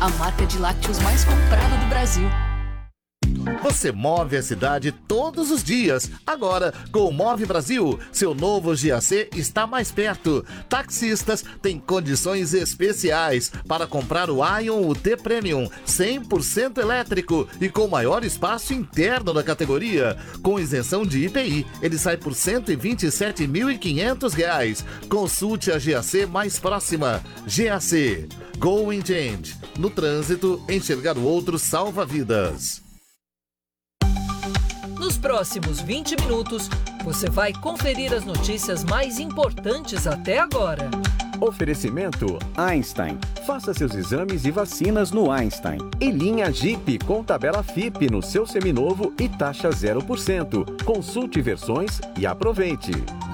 a marca de lácteos mais comprada do Brasil. Você move a cidade todos os dias. Agora, com o Move Brasil, seu novo GAC está mais perto. Taxistas têm condições especiais para comprar o Ion UT Premium 100% elétrico e com maior espaço interno da categoria. Com isenção de IPI, ele sai por R$ 127.500. Consulte a GAC mais próxima. GAC. Go and Change. No trânsito, enxergar o outro salva vidas. Nos próximos 20 minutos, você vai conferir as notícias mais importantes até agora. Oferecimento Einstein. Faça seus exames e vacinas no Einstein. E linha Jeep com tabela FIP no seu seminovo e taxa 0%. Consulte versões e aproveite.